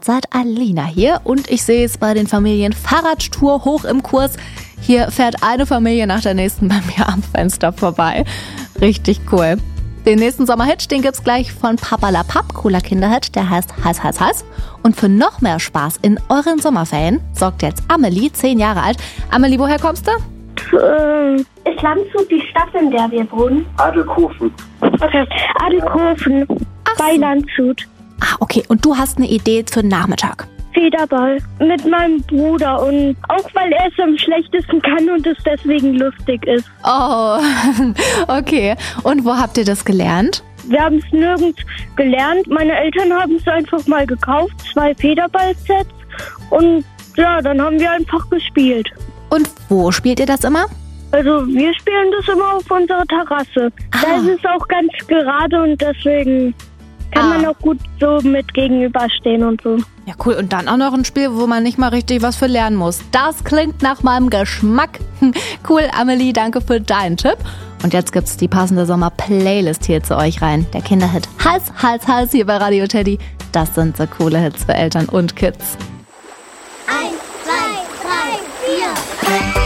Derzeit Alina hier und ich sehe es bei den Familien Fahrradtour hoch im Kurs. Hier fährt eine Familie nach der nächsten bei mir am Fenster vorbei. Richtig cool. Den nächsten Sommerhit, den gibt's gleich von Papa La Papp, cooler Kinderhit, der heißt Heiß, heiß, heiß. Und für noch mehr Spaß in euren Sommerferien sorgt jetzt Amelie, 10 Jahre alt. Amelie, woher kommst du? Ist Landshut die Stadt, in der wir wohnen? Adelkofen. Okay, Adelkofen bei Landshut. Ah, okay. Und du hast eine Idee für den Nachmittag? Federball mit meinem Bruder und auch weil er es am schlechtesten kann und es deswegen lustig ist. Oh, okay. Und wo habt ihr das gelernt? Wir haben es nirgends gelernt. Meine Eltern haben es einfach mal gekauft, 2 Federball-Sets und ja, dann haben wir einfach gespielt. Und wo spielt ihr das immer? Also wir spielen das immer auf unserer Terrasse. Da ist es auch ganz gerade und deswegen kann man auch gut so mit gegenüberstehen und so. Ja, cool. Und dann auch noch ein Spiel, wo man nicht mal richtig was für lernen muss. Das klingt nach meinem Geschmack. Cool, Amelie, danke für deinen Tipp. Und jetzt gibt's die passende Sommer-Playlist hier zu euch rein. Der Kinderhit Hals, Hals, Hals hier bei Radio Teddy. Das sind so coole Hits für Eltern und Kids. 1, 2, 3, 4.